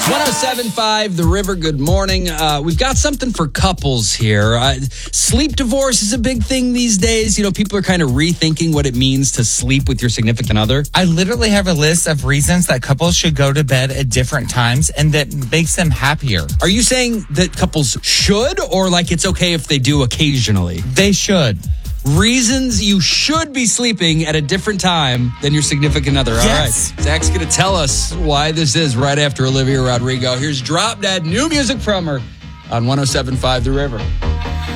107.5 The River, good morning. We've got something for couples here. Sleep divorce is a big thing these days. You know, people are kind of rethinking what it means to sleep with your significant other. I literally have a list of reasons that couples should go to bed at different times and that makes them happier. Are you saying that couples should, or like it's okay if they do occasionally? They should. Reasons you should be sleeping at a different time than your significant other. Yes. All right. Zach's going to tell us why this is right after Olivia Rodrigo. Here's Drop Dead, new music from her on 107.5 The River.